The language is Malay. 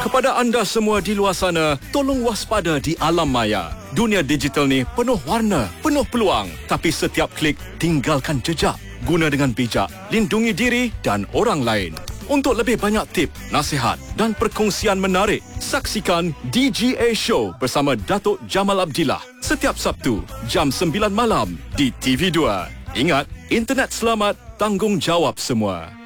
Kepada anda semua di luar sana, tolong waspada di alam maya. Dunia digital ni penuh warna, penuh peluang. Tapi setiap klik tinggalkan jejak. Guna dengan bijak, lindungi diri dan orang lain. Untuk lebih banyak tip, nasihat dan perkongsian menarik, saksikan DGA Show bersama Datuk Jamal Abdillah setiap Sabtu jam 9 malam di TV2. Ingat, internet selamat, tanggungjawab semua.